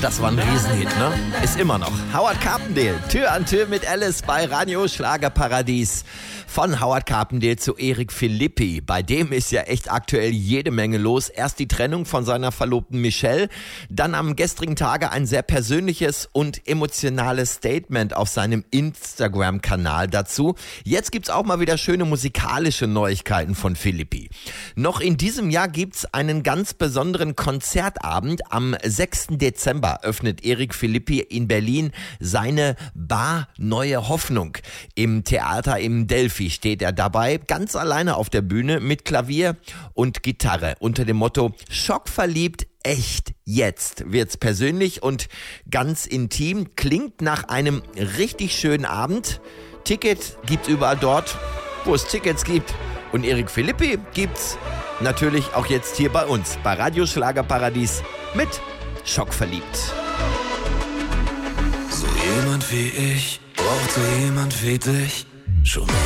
Das war ein Riesenhit, ne? Ist immer noch. Howard Carpendale, Tür an Tür mit Alice bei Radio Schlagerparadies. Von Howard Carpendale zu Eric Philippi. Bei dem ist ja echt aktuell jede Menge los. Erst die Trennung von seiner Verlobten Michelle, dann am gestrigen Tage ein sehr persönliches und emotionales Statement auf seinem Instagram-Kanal dazu. Jetzt gibt's auch mal wieder schöne musikalische Neuigkeiten von Philippi. Noch in diesem Jahr gibt's einen ganz besonderen Konzertabend. Am 6. Dezember öffnet Eric Philippi in Berlin seine Bar Neue Hoffnung. Im Theater im Delphi steht er dabei, ganz alleine auf der Bühne mit Klavier und Gitarre unter dem Motto Schockverliebt, echt jetzt. Wird's persönlich und ganz intim, klingt nach einem richtig schönen Abend. Ticket gibt's überall dort, wo es Tickets gibt. Und Eric Philippi gibt's natürlich auch jetzt hier bei uns, bei Radio Schlagerparadies mit Schockverliebt. So jemand wie ich braucht so jemand wie dich. Schon